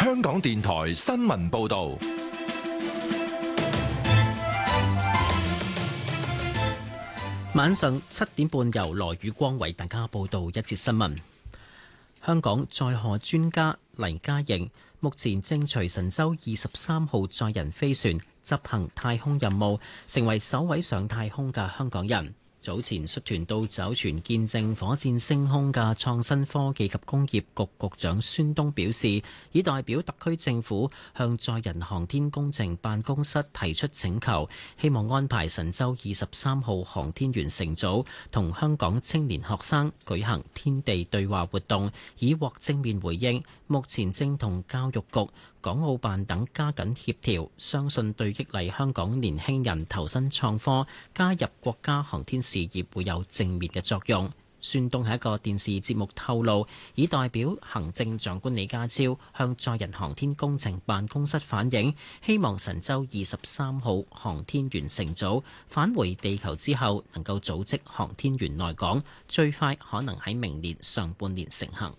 香港電台新聞報道。 晚上7點半，由羅宇光為大家報道一節新聞。香港載荷專家黎嘉瑩目前正隨神舟23號載人飛船執行太空任務，成為首位上太空嘅香港人。早前率團到酒泉見證火箭升空嘅創新科技及工業局局長孫東表示，已代表特區政府向載人航天工程辦公室提出請求，希望安排神舟23號航天員乘組同香港青年學生舉行天地對話活動，以獲正面回應。目前正同教育局、港澳辦等加緊協調，相信對激勵香港年輕人投身創科、加入國家航天事業會有正面嘅作用。孫東喺一個電視節目透露，已代表行政長官李家超向載人航天工程辦公室反映，希望神舟23號航天員乘組返回地球之後能夠組織航天員來港，最快可能喺明年上半年成行。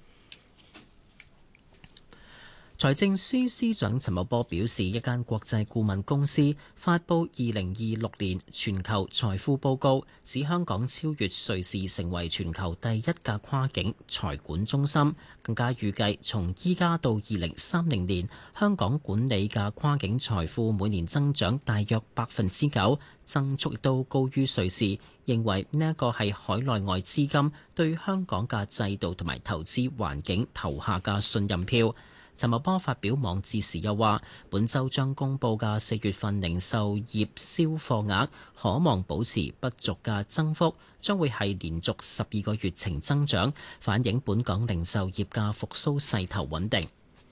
財政司司長陳茂波表示，一間國際顧問公司發布2026年全球財富報告，指香港超越瑞士成為全球第一嘅跨境財管中心。更加預計從依家到2030年，香港管理嘅跨境財富每年增長大約9%，增速亦都高於瑞士。認為呢一個係海內外資金對香港嘅制度同埋投資環境投下嘅信任票。陳茂波發表網誌時又話，本週將公佈嘅4月份零售業銷貨額可望保持不俗嘅增幅，將會係連續12個月呈增長，反映本港零售業嘅復甦勢頭穩定。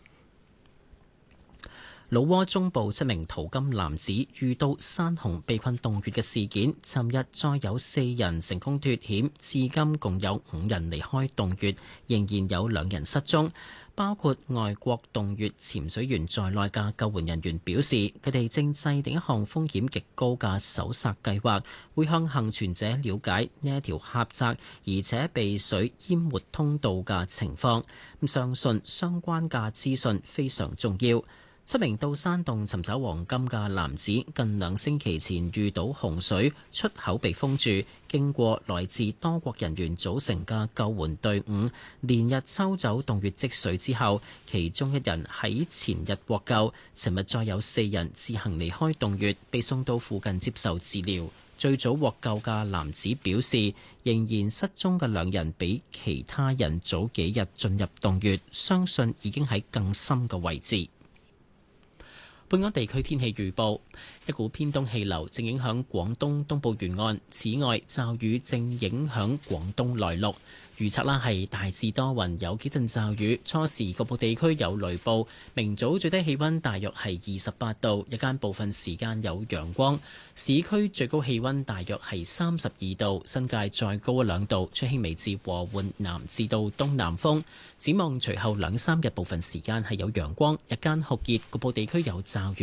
老撾中部7名淘金男子遇到山洪被困洞穴嘅事件，尋日再有4人成功脫險，至今共有5人離開洞穴，仍然有2人失蹤。包括外國洞穴潛水員在內嘅救援人員表示，佢哋正制定一項風險極高嘅搜索計劃，會向幸存者了解呢一條狹窄而且被水淹沒通道嘅情況。相信相關嘅資訊非常重要。7名到山洞尋找黃金嘅男子，近2星期前遇到洪水，出口被封住。經過來自多國人員組成嘅救援隊伍，連日抽走洞穴積水之後，其中1人喺前日獲救。尋日再有4人自行離開洞穴，被送到附近接受治療。最早獲救嘅男子表示，仍然失蹤嘅2人比其他人早幾日進入洞穴，相信已經喺更深嘅位置。本港地區天氣預報，一股偏東氣流正影響廣東東部沿岸，此外驟雨正影響廣東內陸。預測係大致多雲，有幾陣驟雨，初時局部地區有雷暴。明早最低氣溫大約係28度，日間部分時間有陽光。市區最高氣溫大約係32度，新界再高1-2度，吹輕微至和緩南至到東南風。展望隨後2-3日部分時間係有陽光，日間酷熱，局部地區有驟雨。